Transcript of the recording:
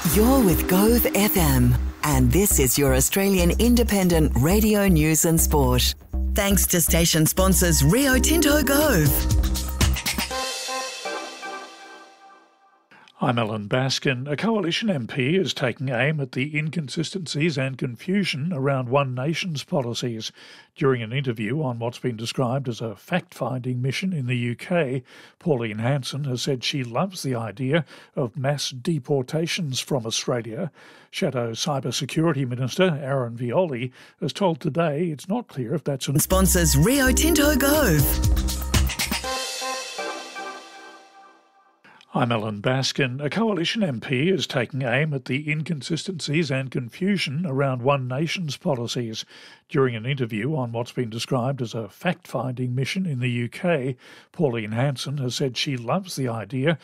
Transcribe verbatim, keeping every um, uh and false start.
You're with Gove F M, and this is your Australian independent radio news and sport. Thanks to station sponsors Rio Tinto Gove. I'm Alan Baskin. A coalition M P is taking aim at the inconsistencies and confusion around One Nation's policies. During an interview on what's been described as a fact-finding mission in the U K, Pauline Hanson has said she loves the idea of mass deportations from Australia. Shadow Cybersecurity Minister Aaron Violi has told Today it's not clear if that's an... Sponsors Rio Tinto Gove. I'm Alan Baskin. A coalition M P is taking aim at the inconsistencies and confusion around One Nation's policies. During an interview on what's been described as a fact-finding mission in the U K, Pauline Hanson has said she loves the idea